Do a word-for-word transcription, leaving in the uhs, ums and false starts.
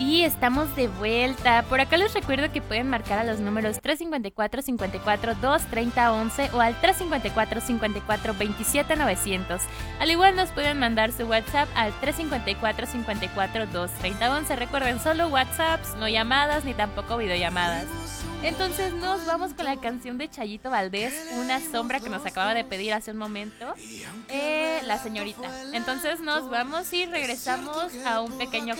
Y estamos de vuelta. Por acá les recuerdo que pueden marcar a los números tres cinco cuatro, cinco cuatro, dos tres cero, once o al tres cinco cuatro, cinco cuatro, veintisiete, novecientos. Al igual nos pueden mandar su WhatsApp al tres cinco cuatro, cinco cuatro, dos tres cero, once. Recuerden, solo WhatsApps, no llamadas ni tampoco videollamadas. Entonces nos vamos con la canción de Chayito Valdés, Una sombra, que nos acaba de pedir hace un momento eh, la señorita. Entonces nos vamos y regresamos a un pequeño